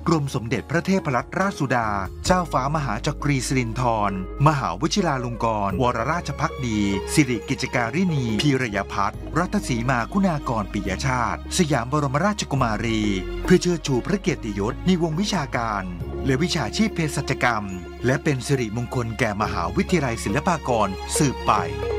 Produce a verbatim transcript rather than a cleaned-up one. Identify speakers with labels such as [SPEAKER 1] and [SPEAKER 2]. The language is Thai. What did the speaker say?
[SPEAKER 1] กรมสมเด็จพระเทพรัตนราชสุดาเจ้าฟ้ามหาจักรีสิรินธรมหาวชิราลงกรณวรราชภักดีสิริกิจการิณีพีรยพัฒน์รัตสีมาคุณากรปิยชาติสยามบรมราชกุมารีเพื่อเชิดชูพระเกียรติยศในวงวิชาการและวิชาชีพเภสัชกรรมและเป็นสิริมงคลแก่มหาวิทยาลัยศิลปากรสืบไป